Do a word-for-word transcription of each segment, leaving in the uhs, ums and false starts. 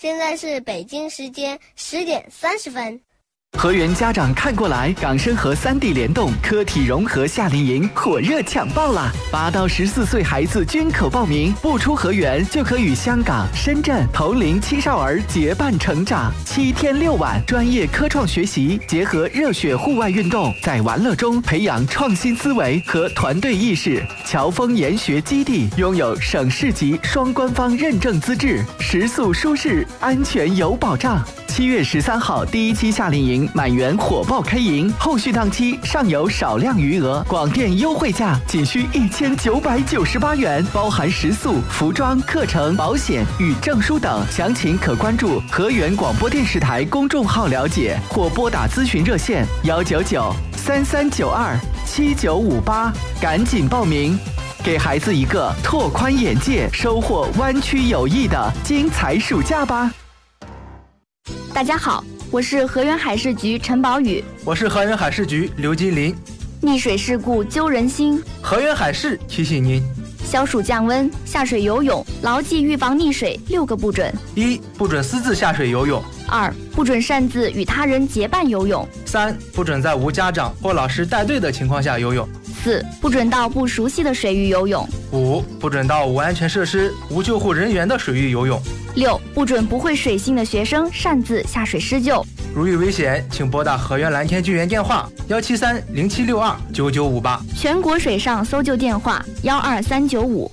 现在是北京时间十点三十分。 河源家长看过来，港深河三地联动科体融合夏令营火热抢报啦！八到十四岁孩子均可报名，不出河源就可与香港、深圳同龄青少儿结伴成长。七天六晚，专业科创学习，结合热血户外运动，在玩乐中培养创新思维和团队意识。侨丰研学基地拥有省市级双官方认证资质，食宿舒适，安全有保障。七月十三号第一期夏令营满员火爆开营，后续档期尚有少量余额，广电优惠价仅需一千九百九十八元，包含食宿、服装、课程、保险与证书等。详情可关注河源广播电视台公众号了解，或拨打咨询热线幺九九三三九二七九五八，赶紧报名，给孩子一个拓宽眼界、收获湾区友谊的精彩暑假吧。 大家好，我是河源海事局陈宝宇。 我是河源海事局刘金林。 溺水事故揪人心， 河源海事提醒您： 消暑降温，下水游泳，牢记预防溺水六个不准。 一、不准私自下水游泳； 二、不准擅自与他人结伴游泳； 三、不准在无家长或老师带队的情况下游泳； 四、不准到不熟悉的水域游泳； 五、不准到无安全设施、无救护人员的水域游泳； 六、不准不会水性的学生擅自下水施救。 如遇危险，请拨打河源蓝天救援电话幺七三零七六二九九五八， 全国水上搜救电话幺二三九五。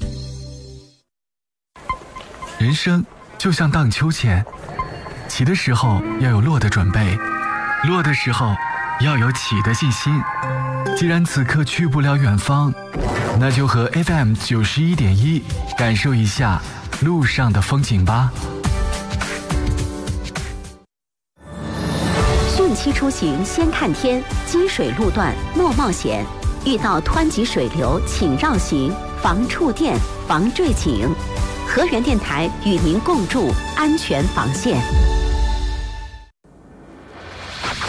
人生就像荡秋千，起的时候要有落的准备，落的时候要有起的信心。既然此刻去不了远方，那就和 F M 九十一点一感受一下路上的风景吧。 汛期出行先看天，积水路段莫冒险，遇到湍急水流请绕行，防触电，防坠井。河源电台与您共筑安全防线。